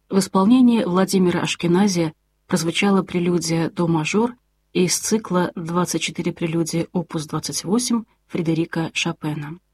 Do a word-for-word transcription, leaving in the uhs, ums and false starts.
В исполнении Владимира Ашкенази прозвучала прелюдия «До-мажор» из цикла «двадцать четыре прелюдии опус двадцать восемь» Фредерика Шопена.